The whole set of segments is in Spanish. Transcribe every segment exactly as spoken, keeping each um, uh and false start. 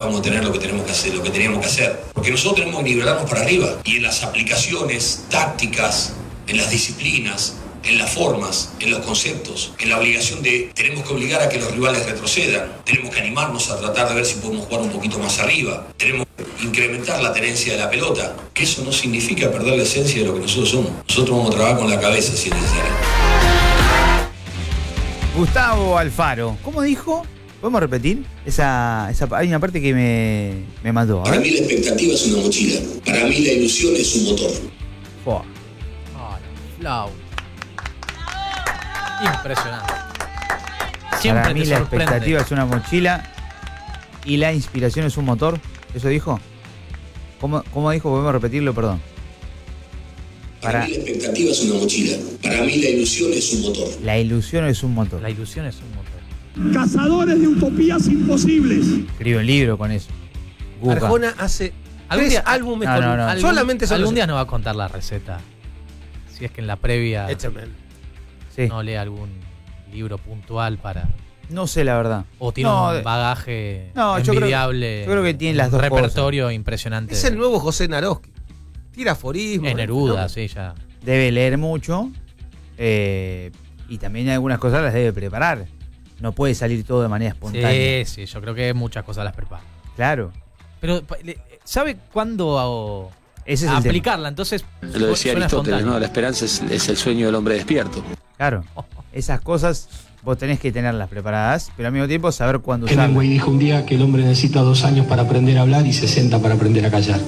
dejamos de tener lo que tenemos que hacer, lo que teníamos que hacer. Porque nosotros tenemos que nivelarnos para arriba. Y en las aplicaciones tácticas, en las disciplinas, en las formas, en los conceptos, en la obligación de, tenemos que obligar a que los rivales retrocedan, tenemos que animarnos a tratar de ver si podemos jugar un poquito más arriba, tenemos que incrementar la tenencia de la pelota, que eso no significa perder la esencia de lo que nosotros somos. Nosotros vamos a trabajar con la cabeza si es necesario. Gustavo Alfaro, ¿cómo dijo? ¿Podemos repetir? Esa, esa, hay una parte que me, me mató. Para mí la expectativa es una mochila, para mí la ilusión es un motor. Fua. Flau. Impresionante. Siempre Para mí te la sorprende. expectativa es una mochila y la inspiración es un motor. ¿Eso dijo? ¿Cómo, cómo dijo? Podemos repetirlo, perdón. Para, para mí la expectativa es una mochila, para mí la ilusión es un motor. La ilusión es un motor. La ilusión es un motor. Cazadores de utopías imposibles. Escribe un libro con eso. Guga. Arjona hace ¿Algún tres día, álbumes no, con no, no. algún, solamente son algún los- día nos va a contar la receta. Si es que en la previa Échame. Sí. no lee algún libro puntual para... No sé la verdad. O tiene No, un de- bagaje No, yo creo- envidiable. yo creo que tiene las un dos repertorio impresionante. Es el nuevo José Naroski. Tira aforismo. Es Neruda, sí, ya. Debe leer mucho eh, y también algunas cosas las debe preparar. No puede salir todo de manera espontánea. Sí, sí, yo creo que muchas cosas las prepara. Claro. Pero, ¿sabe cuándo hago- Ese es el aplicarla? Entonces, Lo decía suena Aristóteles, espontáneo. ¿no? La esperanza es, es el sueño del hombre despierto. Claro. Esas cosas vos tenés que tenerlas preparadas, pero al mismo tiempo saber cuándo Hemingway usarlas. dijo un día que el hombre necesita dos años para aprender a hablar y sesenta para aprender a callar.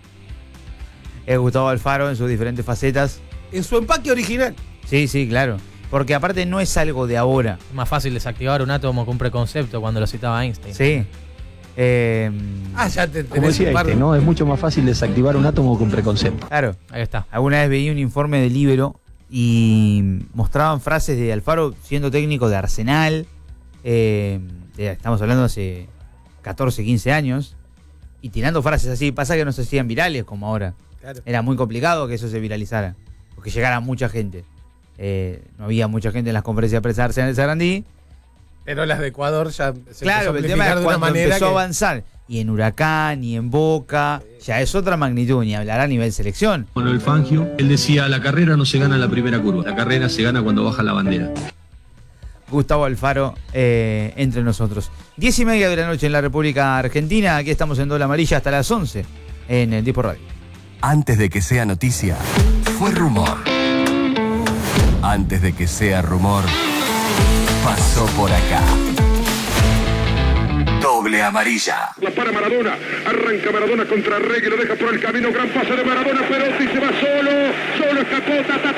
Es Gustavo Alfaro en sus diferentes facetas. En su empaque original. Sí, sí, claro. Porque aparte no es algo de ahora. Es más fácil desactivar un átomo que un preconcepto cuando lo citaba Einstein. Sí. Eh, Ah, ya te Como tenés decía un par de- este, ¿no? Es mucho más fácil desactivar un átomo que un preconcepto. claro. Ahí está. Alguna vez veía un informe de Libero y mostraban frases de Alfaro siendo técnico de Arsenal. eh, de- estamos hablando de hace catorce, quince años. Y tirando frases así. Pasa que no se hacían virales como ahora. Claro. Era muy complicado que eso se viralizara. Porque llegara mucha gente. Eh, no había mucha gente en las conferencias de prensa de Arsenal de Sarandí. Pero las de Ecuador ya se Claro, empezó a el tema amplificar es de una cuando manera empezó a que- avanzar. Y en Huracán, y en Boca. Ya es otra magnitud. Ni hablará a nivel selección. Manuel Fangio, él decía, la carrera no se gana en la primera curva, la carrera se gana cuando baja la bandera. Gustavo Alfaro eh, entre nosotros. Diez y media de la noche en la República Argentina. Aquí estamos en Doble Amarilla hasta las once en el Tipo Radio. Antes de que sea noticia, fue rumor. Antes de que sea rumor, pasó por acá. Doble Amarilla. La para Maradona, arranca Maradona contra Regui, lo deja por el camino, gran pase de Maradona, Perotti se va solo, solo escapó, ta, ta,